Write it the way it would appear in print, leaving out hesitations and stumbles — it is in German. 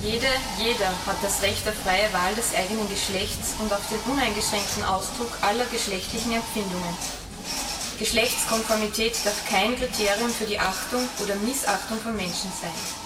Jeder hat das Recht auf freie Wahl des eigenen Geschlechts und auf den uneingeschränkten Ausdruck aller geschlechtlichen Empfindungen. Geschlechtskonformität darf kein Kriterium für die Achtung oder Missachtung von Menschen sein.